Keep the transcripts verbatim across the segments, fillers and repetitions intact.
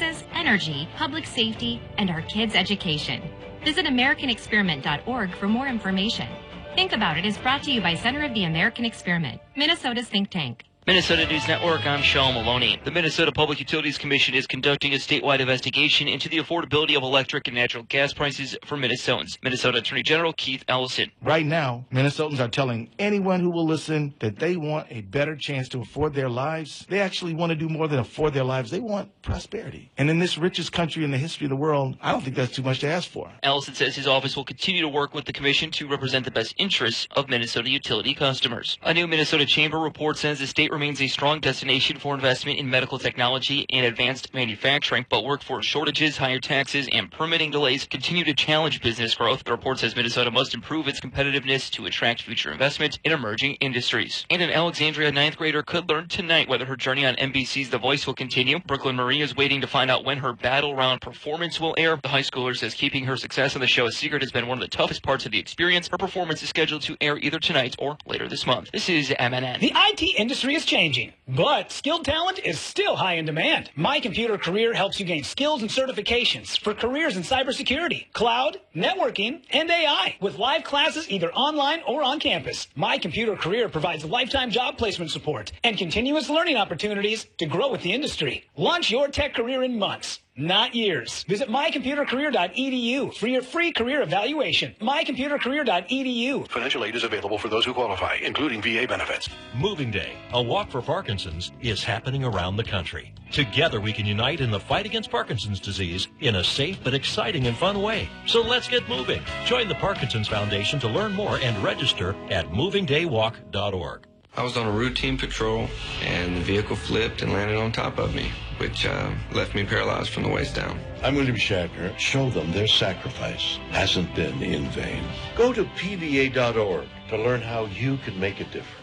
resources, energy, public safety, and our kids' education. Visit American Experiment dot org for more information. Think About It is brought to you by Center of the American Experiment, Minnesota's think tank. Minnesota News Network, I'm Sean Maloney. The Minnesota Public Utilities Commission is conducting a statewide investigation into the affordability of electric and natural gas prices for Minnesotans. Minnesota Attorney General Keith Ellison. Right now, Minnesotans are telling anyone who will listen that they want a better chance to afford their lives. They actually want to do more than afford their lives. They want prosperity. And in this richest country in the history of the world, I don't think that's too much to ask for. Ellison says his office will continue to work with the commission to represent the best interests of Minnesota utility customers. A new Minnesota Chamber report says the state remains a strong destination for investment in medical technology and advanced manufacturing, but workforce shortages, higher taxes, and permitting delays continue to challenge business growth. The report says Minnesota must improve its competitiveness to attract future investment in emerging industries. And an Alexandria ninth grader could learn tonight whether her journey on N B C's The Voice will continue. Brooklyn Marie is waiting to find out when her battle round performance will air. The high schooler says keeping her success on the show a secret has been one of the toughest parts of the experience. Her performance is scheduled to air either tonight or later this month. This is M N N. The I T industry is changing, but skilled talent is still high in demand. My Computer Career helps you gain skills and certifications for careers in cybersecurity, cloud, networking, and A I with live classes either online or on campus. My Computer Career provides lifetime job placement support and continuous learning opportunities to grow with the industry. Launch your tech career in months, not years. Visit my computer career dot e d u for your free career evaluation. my computer career dot e d u. Financial aid is available for those who qualify, including V A benefits. Moving Day, a walk for Parkinson's, is happening around the country. Together we can unite in the fight against Parkinson's disease in a safe but exciting and fun way. So let's get moving. Join the Parkinson's Foundation to learn more and register at moving day walk dot org. I was on a routine patrol, and the vehicle flipped and landed on top of me, which uh, left me paralyzed from the waist down. I'm William Shatner. Show them their sacrifice hasn't been in vain. Go to P V A dot org to learn how you can make a difference.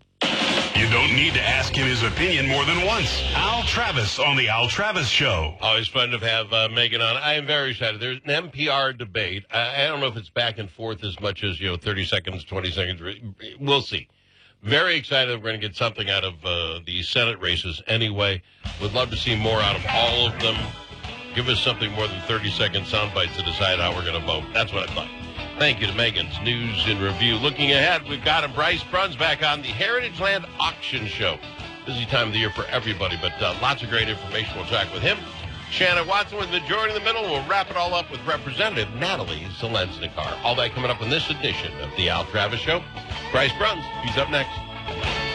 You don't need to ask him his opinion more than once. Al Travis on the Al Travis Show. Always fun to have uh, Megan on. I am very excited. There's an N P R debate. I, I don't know if it's back and forth as much as, you know, thirty seconds, twenty seconds. We'll see. Very excited we're going to get something out of uh, the Senate races anyway. Would love to see more out of all of them. Give us something more than thirty second sound bites to decide how we're going to vote. That's what I thought. Thank you to Megan's News and Review. Looking ahead, we've got a Bryce Bruns back on the Heritage Land Auction Show. Busy time of the year for everybody, but uh, lots of great information. We'll track with him. Shannon Watson with Majority in the Middle. We'll wrap it all up with Representative Natalie Zelensnikar. All that coming up in this edition of the Al Travis Show. Bryce Bruns, he's up next.